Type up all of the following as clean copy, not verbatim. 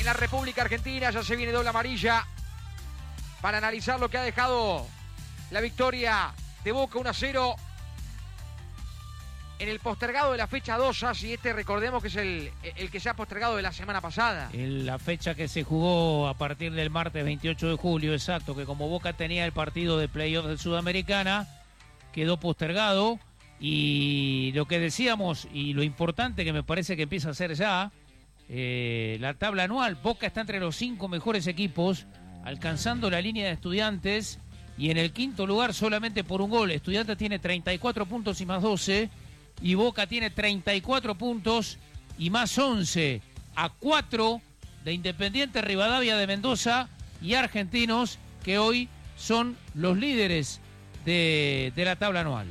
En la República Argentina ya se viene doble amarilla para analizar lo que ha dejado la victoria de Boca 1-0 en el postergado de la fecha 2, y recordemos que es el que se ha postergado de la semana pasada. En la fecha que se jugó a partir del martes 28 de julio, exacto, que como Boca tenía el partido de playoff de Sudamericana, quedó postergado. Y lo que decíamos, y lo importante que me parece que empieza a ser ya, la tabla anual, Boca está entre los 5 mejores equipos, alcanzando la línea de Estudiantes, y en el quinto lugar solamente por un gol. Estudiantes tiene 34 puntos y más 12, y Boca tiene 34 puntos y más 11, a 4 de Independiente Rivadavia de Mendoza y Argentinos, que hoy son los líderes de la tabla anual.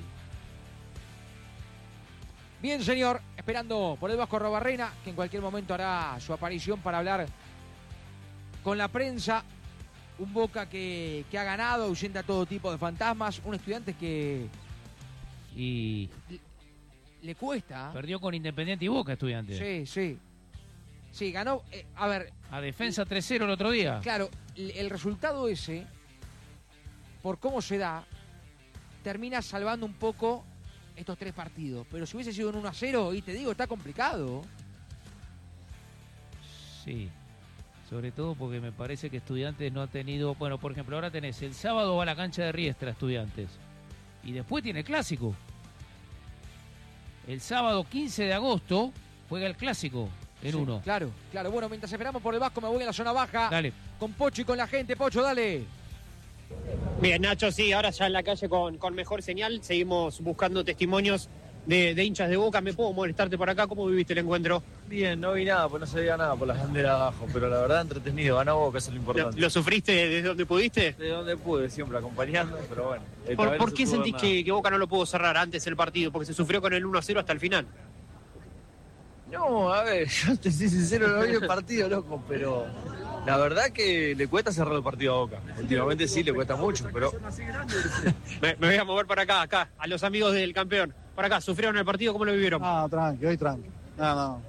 Bien, señor, esperando por el Vasco Arrobarrena, que en cualquier momento hará su aparición para hablar con la prensa. Un Boca que ha ganado, ahuyenta todo tipo de fantasmas. Un Estudiantes que le cuesta. Perdió con Independiente y Boca, Estudiantes. Sí, ganó. A Defensa 3-0 el otro día. Claro, el resultado ese, por cómo se da, termina salvando un poco estos 3 partidos. Pero si hubiese sido un 1-0, y te digo, está complicado. Sí, sobre todo porque me parece que Estudiantes no ha tenido... Bueno, por ejemplo, ahora tenés el sábado va a la cancha de Riestra Estudiantes. Y después tiene clásico. El sábado 15 de agosto juega el clásico en 1. Claro. Bueno, mientras esperamos por el Vasco, me voy a la zona baja. Dale. Con Pocho y con la gente. Pocho, dale. Bien, Nacho, sí, ahora ya en la calle con mejor señal. Seguimos buscando testimonios de hinchas de Boca. ¿Me puedo molestarte por acá? ¿Cómo viviste el encuentro? Bien, no vi nada, pues no se veía nada por las banderas de abajo, pero la verdad entretenido, ganó Boca, eso es lo importante. ¿Lo sufriste desde donde pudiste? De donde pude, siempre acompañando, pero bueno. ¿Por qué sentís que Boca no lo pudo cerrar antes el partido? Porque se sufrió con el 1-0 hasta el final. No, a ver, yo te soy sincero, no vi el partido, loco, pero la verdad que le cuesta cerrar el partido a Boca. Últimamente sí le cuesta mucho, pero... me voy a mover para acá, a los amigos del campeón. Por acá, ¿sufrieron el partido? ¿Cómo lo vivieron? Hoy tranqui. No.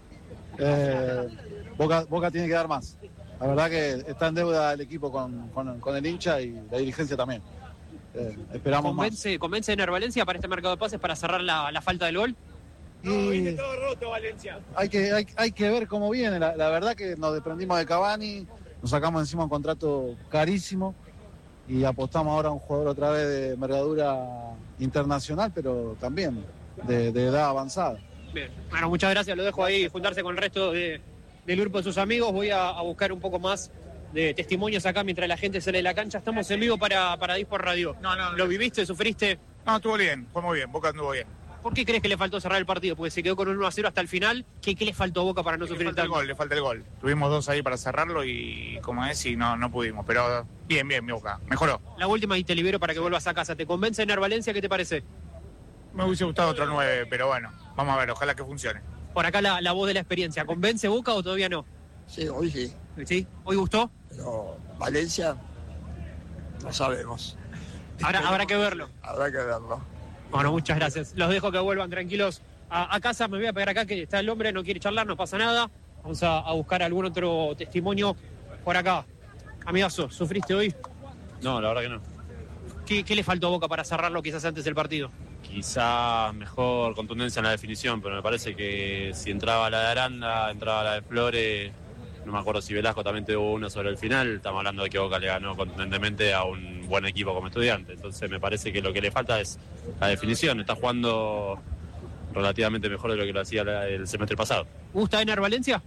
Boca tiene que dar más. La verdad que está en deuda el equipo con el hincha y la dirigencia también. Esperamos más. ¿Convence Ener Valencia para este mercado de pases para cerrar la falta del gol? Y todo roto, Valencia. Hay que ver cómo viene. La verdad que nos desprendimos de Cavani, nos sacamos encima un contrato carísimo y apostamos ahora a un jugador otra vez de envergadura internacional, pero también de edad avanzada. Bien, bueno, muchas gracias, lo dejo ahí juntarse con el resto del grupo de sus amigos. Voy a buscar un poco más de testimonios acá mientras la gente sale de la cancha. Estamos en vivo para Dispor Radio. No. ¿Lo viviste? ¿Sufriste? No, estuvo bien, fue muy bien, Boca anduvo bien. ¿Por qué crees que le faltó cerrar el partido? Porque se quedó con un 1-0 hasta el final. ¿Qué le faltó a Boca para no sufrir tanto? Le falta el gol. Tuvimos 2 ahí para cerrarlo y no pudimos. Pero bien, Boca. Mejoró. La última y te libero para que vuelvas a casa. ¿Te convence Ener Valencia? ¿Qué te parece? Me hubiese gustado otro 9, pero bueno, vamos a ver, ojalá que funcione. Por acá la voz de la experiencia. ¿Convence Boca o todavía no? Sí, hoy sí. ¿Sí? ¿Hoy gustó? Pero Valencia, no sabemos. Habrá que verlo. Habrá que verlo. Bueno, muchas gracias. Los dejo que vuelvan tranquilos a casa. Me voy a pegar acá que está el hombre, no quiere charlar, no pasa nada. Vamos a buscar algún otro testimonio por acá. Amigazo, ¿sufriste hoy? No, la verdad que no. ¿Qué le faltó a Boca para cerrarlo quizás antes del partido? Quizá mejor contundencia en la definición, pero me parece que si entraba la de Aranda, entraba la de Flores, no me acuerdo si Velasco también tuvo uno sobre el final, estamos hablando de que Boca le ganó contundentemente a un buen equipo como Estudiante, entonces me parece que lo que le falta es la definición, está jugando relativamente mejor de lo que lo hacía el semestre pasado. ¿Gusta Ener Valencia?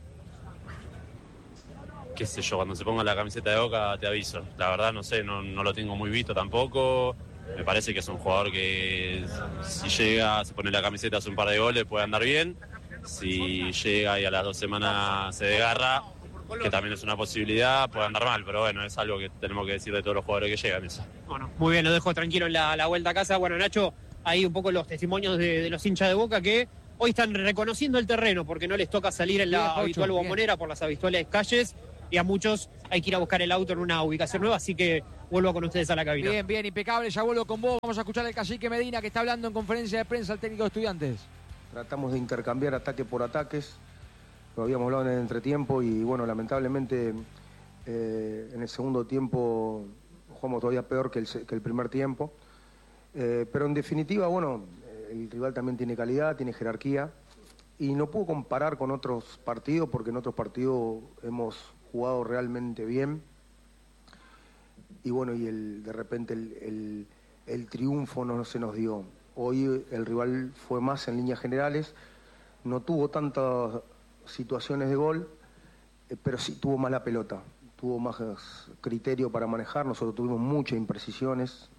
Qué sé yo, cuando se ponga la camiseta de Boca te aviso, la verdad no sé, no lo tengo muy visto tampoco. Me parece que es un jugador que si llega, se pone la camiseta, hace un par de goles, puede andar bien. Si llega y a las 2 semanas se desgarra, que también es una posibilidad, puede andar mal. Pero bueno, es algo que tenemos que decir de todos los jugadores que llegan. Eso. Bueno, muy bien, lo dejo tranquilo en la vuelta a casa. Bueno, Nacho, ahí un poco los testimonios de los hinchas de Boca que hoy están reconociendo el terreno porque no les toca salir en la habitual bombonera por las habituales calles. Y a muchos hay que ir a buscar el auto en una ubicación nueva, así que vuelvo con ustedes a la cabina. Bien, impecable, ya vuelvo con vos. Vamos a escuchar al cacique Medina que está hablando en conferencia de prensa al técnico de Estudiantes. Tratamos de intercambiar ataque por ataques. lo habíamos hablado en el entretiempo y bueno, lamentablemente en el segundo tiempo jugamos todavía peor que el primer tiempo. Pero en definitiva, bueno, el rival también tiene calidad, tiene jerarquía y no puedo comparar con otros partidos porque en otros partidos hemos jugado realmente bien y bueno, y de repente el triunfo no se nos dio. Hoy el rival fue más en líneas generales, no tuvo tantas situaciones de gol, pero sí tuvo más la pelota, tuvo más criterio para manejar. Nosotros tuvimos muchas imprecisiones,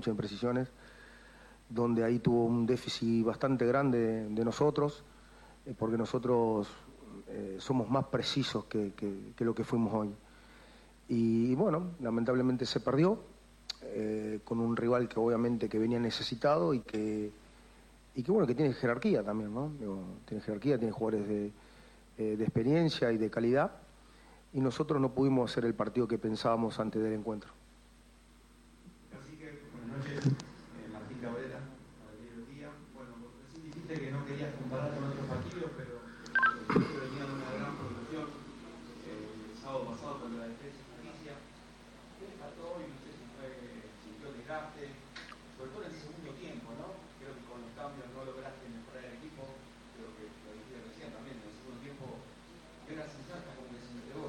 donde ahí tuvo un déficit bastante grande de nosotros, porque nosotros somos más precisos que lo que fuimos hoy. Y bueno, lamentablemente se perdió, con un rival que obviamente que venía necesitado y que bueno, que tiene jerarquía también, ¿no? Tiene jerarquía, tiene jugadores de experiencia y de calidad, y nosotros no pudimos hacer el partido que pensábamos antes del encuentro. Así que, buenas noches, Martín Cabrera, para el Diario Día. Bueno, recién dijiste que no querías comparar con otros partidos, pero venían una gran producción el sábado pasado contra la Defensa y Justicia. ¿Qué le faltó hoy? No sé si sintió el desgaste, sobre todo en el segundo tiempo, ¿no? Creo que con los cambios no lograste mejorar el equipo, creo que lo dijiste recién también, en el segundo tiempo dio la sensación como que se entregó.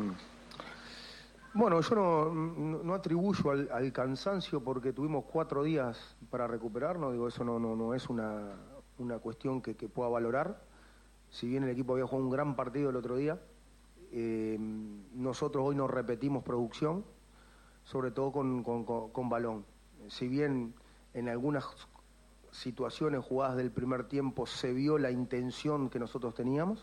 Bueno, yo no atribuyo al cansancio porque tuvimos 4 días para recuperarnos, digo, eso no es una cuestión que pueda valorar. Si bien el equipo había jugado un gran partido el otro día, nosotros hoy no repetimos producción, sobre todo con balón. Si bien en algunas situaciones jugadas del primer tiempo se vio la intención que nosotros teníamos,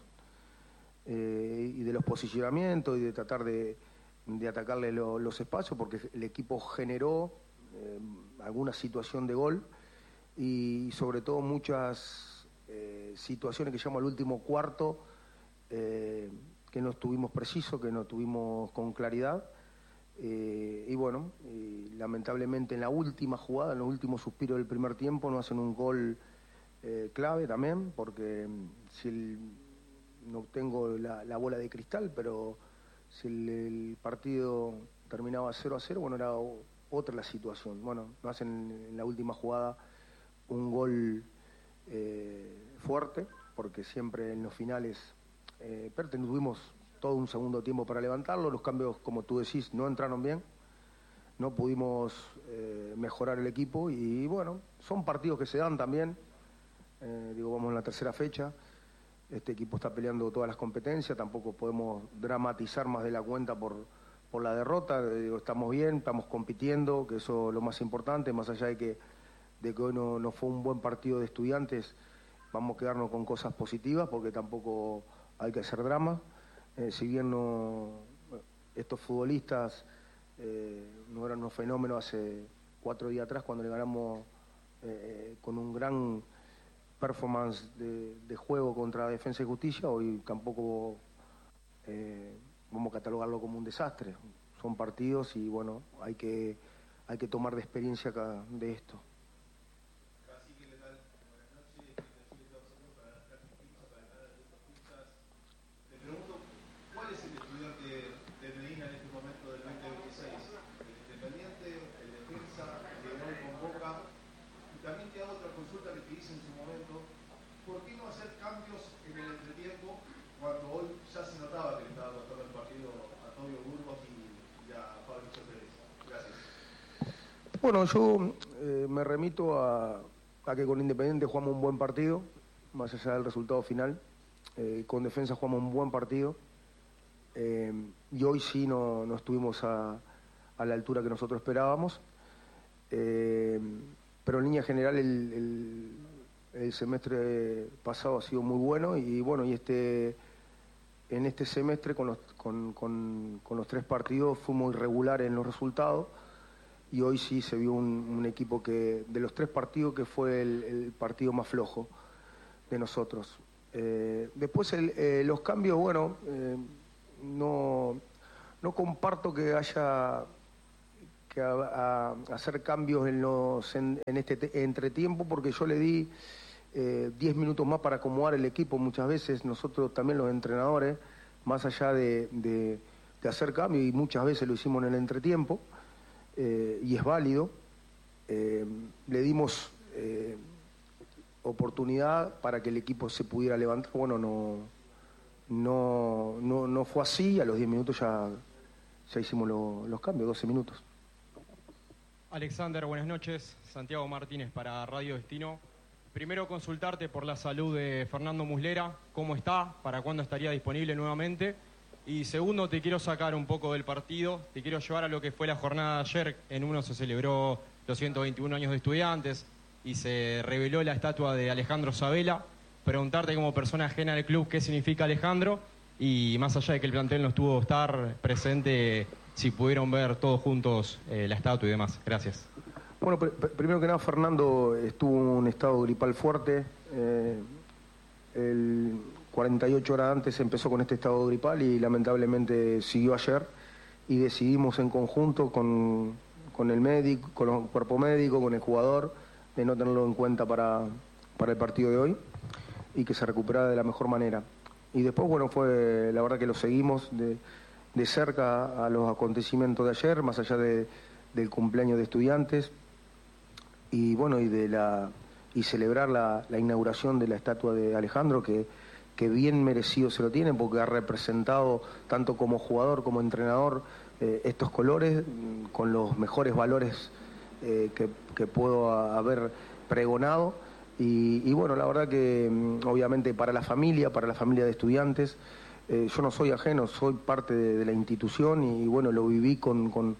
y de los posicionamientos y de tratar de atacarle los espacios, porque el equipo generó alguna situación de gol y sobre todo muchas situaciones que llamo al último cuarto, que no estuvimos precisos, que no estuvimos con claridad, y bueno, lamentablemente en la última jugada, en los últimos suspiros del primer tiempo, no hacen un gol clave también, porque si no tengo la bola de cristal, pero si el partido terminaba 0-0, bueno, era otra la situación. Bueno, no hacen en la última jugada un gol fuerte, porque siempre en los finales, pero tuvimos todo un segundo tiempo para levantarlo. Los cambios, como tú decís, no entraron bien, no pudimos mejorar el equipo y bueno, son partidos que se dan también. Vamos en la tercera fecha. Este equipo está peleando todas las competencias, tampoco podemos dramatizar más de la cuenta por la derrota. Estamos bien, estamos compitiendo, que eso es lo más importante, más allá de que hoy no fue un buen partido de Estudiantes, vamos a quedarnos con cosas positivas porque tampoco hay que hacer drama. Si bien estos futbolistas no eran unos fenómenos hace 4 días atrás cuando le ganamos con un gran performance de juego contra Defensa y Justicia, hoy tampoco vamos a catalogarlo como un desastre. Son partidos y bueno, hay que tomar de experiencia de esto. Te pregunto, ¿cuál es el estudiante de Medina en este momento del 2026? ¿El Independiente, el Defensa, el que hoy convoca? Y también te hago otra consulta que te hice en su momento. ¿Por qué no hacer cambios en el entretiempo cuando hoy ya se notaba que le estaba costando el partido a Tobio Burgos y a Pablo Pérez? Gracias. Bueno, yo me remito a que con Independiente jugamos un buen partido, más allá del resultado final. Con Defensa jugamos un buen partido. Y hoy sí no estuvimos a la altura que nosotros esperábamos. Pero en línea general el semestre pasado ha sido muy bueno y bueno, y en este semestre con los 3 partidos fuimos irregulares en los resultados y hoy sí se vio un equipo que de los 3 partidos que fue el partido más flojo de nosotros. Después los cambios, bueno, no comparto que haya que hacer cambios en este entretiempo porque yo le di 10 minutos más para acomodar el equipo. Muchas veces nosotros también los entrenadores, más allá de hacer cambio, y muchas veces lo hicimos en el entretiempo, y es válido, le dimos oportunidad para que el equipo se pudiera levantar. Bueno, no fue así. A los 10 minutos ya hicimos los cambios, 12 minutos. Alexander, buenas noches. Santiago Martínez para Radio Destino. Primero, consultarte por la salud de Fernando Muslera, cómo está, para cuándo estaría disponible nuevamente. Y segundo, te quiero sacar un poco del partido, te quiero llevar a lo que fue la jornada de ayer. En uno se celebró los 121 años de Estudiantes y se reveló la estatua de Alejandro Sabela. Preguntarte como persona ajena al club qué significa Alejandro, y más allá de que el plantel no estuvo estar presente, si pudieron ver todos juntos la estatua y demás. Gracias. Bueno, primero que nada, Fernando estuvo en un estado gripal fuerte. 48 horas antes empezó con este estado gripal y lamentablemente siguió ayer, y decidimos en conjunto con el médico, con el cuerpo médico, con el jugador, de no tenerlo en cuenta para el partido de hoy y que se recuperara de la mejor manera. Y después, bueno, fue la verdad que lo seguimos de cerca a los acontecimientos de ayer, más allá del cumpleaños de Estudiantes, y bueno, y celebrar la inauguración de la estatua de Alejandro, que bien merecido se lo tiene, porque ha representado tanto como jugador como entrenador estos colores con los mejores valores que puedo haber pregonado. Y bueno, la verdad que obviamente para la familia de Estudiantes, yo no soy ajeno, soy parte de la institución, y bueno, lo viví como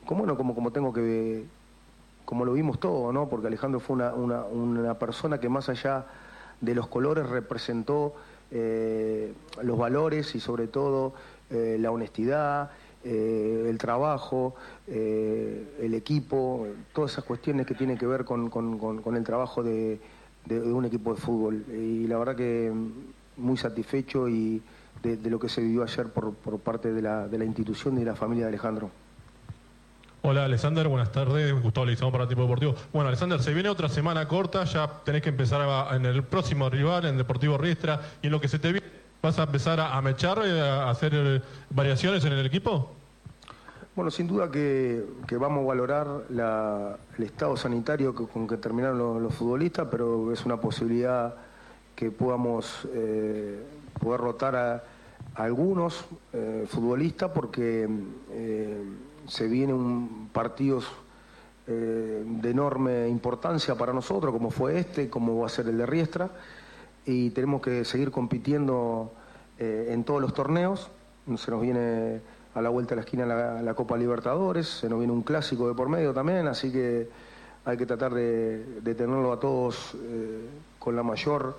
lo vimos todo, ¿no? Porque Alejandro fue una persona que, más allá de los colores, representó los valores y sobre todo la honestidad, el trabajo, el equipo, todas esas cuestiones que tienen que ver con el trabajo de un equipo de fútbol. Y la verdad que muy satisfecho y de lo que se vivió ayer por parte de la institución y de la familia de Alejandro. Hola Alexander, buenas tardes, Gustavo Leguizamón para Tiempo Deportivo. Bueno Alexander, se viene otra semana corta, ya tenés que empezar en el próximo rival, en Deportivo Riestra, y en lo que se te viene, ¿vas a empezar a mechar, a hacer variaciones en el equipo? Bueno, sin duda que vamos a valorar el estado sanitario con que terminaron los futbolistas, pero es una posibilidad que podamos poder rotar a algunos futbolistas, porque se vienen partidos de enorme importancia para nosotros, como fue como va a ser el de Riestra, y tenemos que seguir compitiendo en todos los torneos. Se nos viene a la vuelta de la esquina la Copa Libertadores, se nos viene un clásico de por medio también, así que hay que tratar de tenerlo a todos con los mayor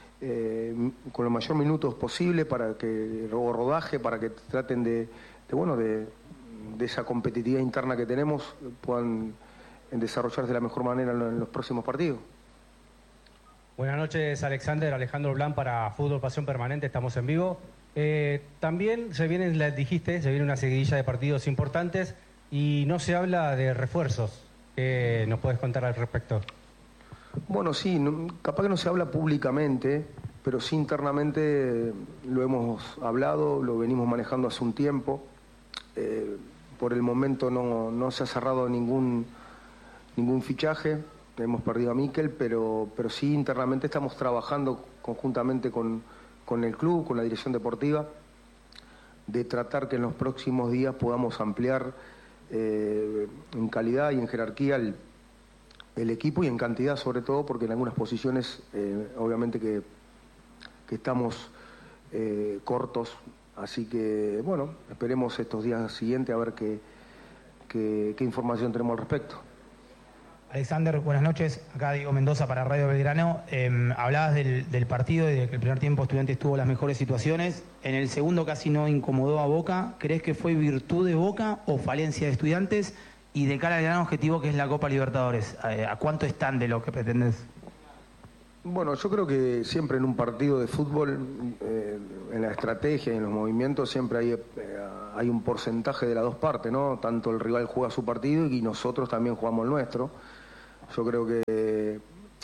minutos posible, para que rodaje, para que traten de esa competitividad interna que tenemos, puedan desarrollarse de la mejor manera en los próximos partidos. Buenas noches, Alejandro Blanc para Fútbol Pasión Permanente, estamos en vivo. También se viene una seguidilla de partidos importantes y no se habla de refuerzos. ¿Qué nos puedes contar al respecto? Bueno, sí, capaz que no se habla públicamente, pero sí internamente lo hemos hablado, lo venimos manejando hace un tiempo. Por el momento no se ha cerrado ningún fichaje, hemos perdido a Mikel, pero sí internamente estamos trabajando conjuntamente con el club, con la dirección deportiva, de tratar que en los próximos días podamos ampliar en calidad y en jerarquía el equipo, y en cantidad sobre todo, porque en algunas posiciones obviamente que estamos cortos. Así que, bueno, esperemos estos días siguientes a ver qué información tenemos al respecto. Alexander, buenas noches. Acá Diego Mendoza para Radio Belgrano. Hablabas del partido y de que el primer tiempo Estudiantes tuvo las mejores situaciones. En el segundo casi no incomodó a Boca. ¿Crees que fue virtud de Boca o falencia de Estudiantes? Y de cara al gran objetivo que es la Copa Libertadores, ¿a cuánto están de lo que pretendés? Bueno, yo creo que siempre en un partido de fútbol, en la estrategia y en los movimientos, siempre hay un porcentaje de las dos partes, ¿no? Tanto el rival juega su partido y nosotros también jugamos el nuestro. Yo creo que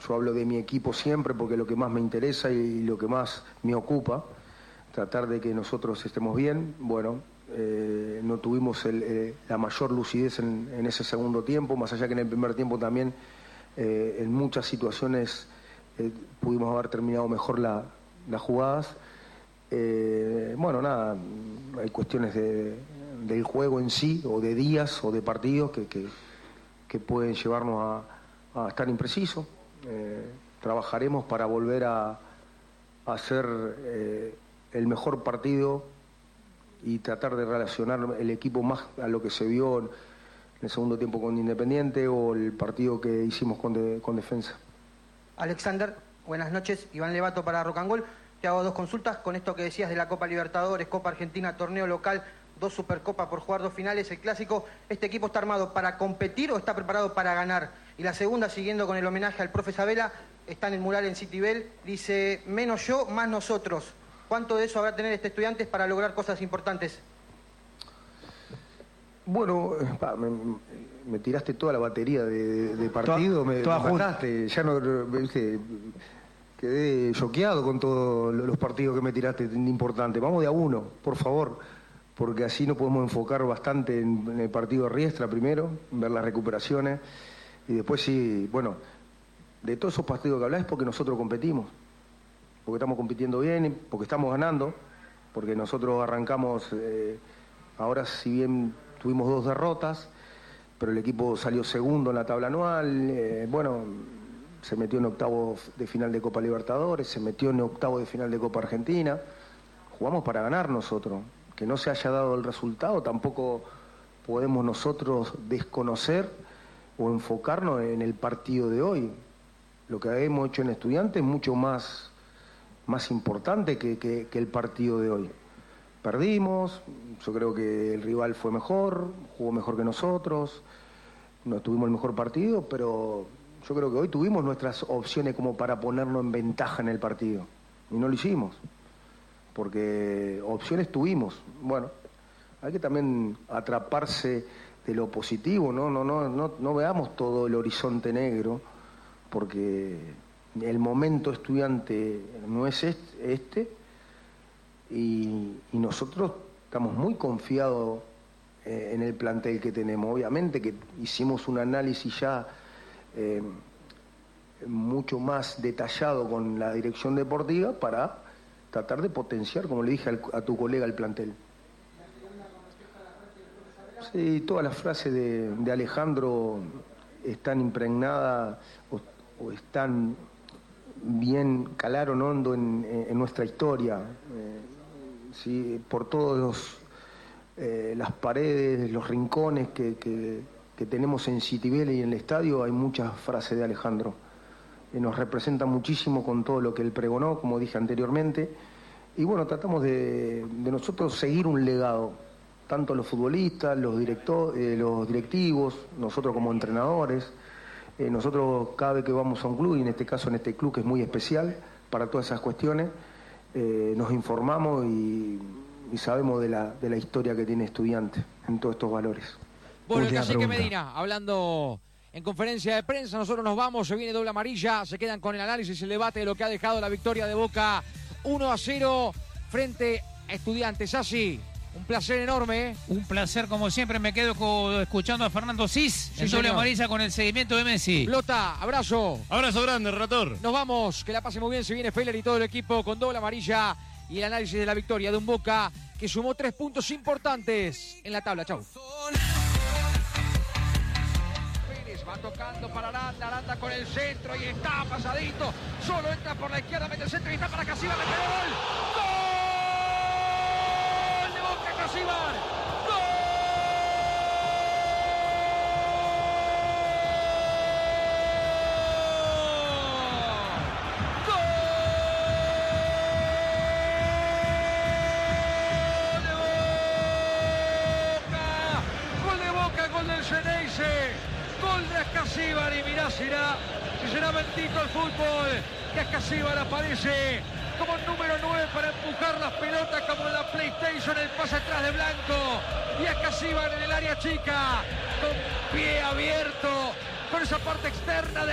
yo hablo de mi equipo siempre porque es lo que más me interesa y lo que más me ocupa, tratar de que nosotros estemos bien. Bueno, no tuvimos la mayor lucidez en ese segundo tiempo, más allá que en el primer tiempo también en muchas situaciones pudimos haber terminado mejor las jugadas. Bueno, nada, hay cuestiones del juego en sí, o de días, o de partidos que pueden llevarnos a estar imprecisos. Trabajaremos para volver a hacer el mejor partido y tratar de relacionar el equipo más a lo que se vio en el segundo tiempo con Independiente o el partido que hicimos con Defensa. Alexander, buenas noches. Iván Levato para Rock and Roll. Te hago 2 consultas con esto que decías de la Copa Libertadores, Copa Argentina, torneo local, 2 Supercopas por jugar 2 finales, el Clásico. ¿Este equipo está armado para competir o está preparado para ganar? Y la segunda, siguiendo con el homenaje al profe Sabela, está en el mural en Citibel, dice, menos yo, más nosotros. ¿Cuánto de eso habrá tener este Estudiantes para lograr cosas importantes? Bueno, me tiraste toda la batería de partido, me mataste, ya no, ¿viste? Quedé choqueado con todos los partidos que me tiraste importantes. Vamos de a uno, por favor, porque así nos podemos enfocar bastante en el partido de Riestra primero, ver las recuperaciones, y después sí, bueno, de todos esos partidos que hablás es porque nosotros competimos, porque estamos compitiendo bien, porque estamos ganando, porque nosotros arrancamos, ahora si bien tuvimos 2 derrotas, pero el equipo salió segundo en la tabla anual, bueno, se metió en octavos de final de Copa Libertadores, se metió en octavos de final de Copa Argentina. Jugamos para ganar nosotros. Que no se haya dado el resultado, tampoco podemos nosotros desconocer o enfocarnos en el partido de hoy. Lo que hemos hecho en Estudiantes es mucho más importante que el partido de hoy. Perdimos, yo creo que el rival fue mejor, jugó mejor que nosotros, no tuvimos el mejor partido, pero yo creo que hoy tuvimos nuestras opciones como para ponernos en ventaja en el partido. Y no lo hicimos, porque opciones tuvimos. Bueno, hay que también atraparse de lo positivo, no veamos todo el horizonte negro, porque el momento Estudiante no es este y nosotros estamos muy confiados en el plantel que tenemos. Obviamente que hicimos un análisis ya mucho más detallado con la dirección deportiva para tratar de potenciar, como le dije a tu colega, el plantel. Sí, todas las frases de Alejandro están impregnadas o están bien, calaron hondo en nuestra historia. Sí, por todos las paredes, los rincones que tenemos en Citibel y en el estadio, hay muchas frases de Alejandro. Nos representa muchísimo con todo lo que él pregonó, como dije anteriormente. Y bueno, tratamos de nosotros seguir un legado, tanto los futbolistas, los directivos, nosotros como entrenadores. Nosotros cada vez que vamos a un club, y en este caso en este club que es muy especial para todas esas cuestiones, nos informamos y sabemos de la historia que tiene Estudiantes en todos estos valores. Bueno, el cacique Medina, hablando en conferencia de prensa, nosotros nos vamos, se viene doble amarilla, se quedan con el análisis, el debate de lo que ha dejado la victoria de Boca 1-0 frente a Estudiantes. Así, un placer enorme. Un placer, como siempre, me quedo escuchando a Fernando Cis, Sí, en doble señor. amarilla con el seguimiento de Messi. Lota, abrazo. Abrazo grande, Relator. Nos vamos, que la pase muy bien, se viene Feller y todo el equipo con doble amarilla y el análisis de la victoria de un Boca que sumó 3 puntos importantes en la tabla. Chau. Va tocando para Aranda, Aranda con el centro y está pasadito, solo entra por la izquierda, mete el centro y está para Casíbar, mete gol. ¡Gol de Boca, Casíbar! ¡Gol de Boca, gol del Ceneice! Gol de Ascasíbar y mirá si será bendito el fútbol, que Ascasíbar aparece como número 9 para empujar las pelotas como en la PlayStation, el pase atrás de Blanco y Ascasíbar en el área chica con pie abierto, con esa parte externa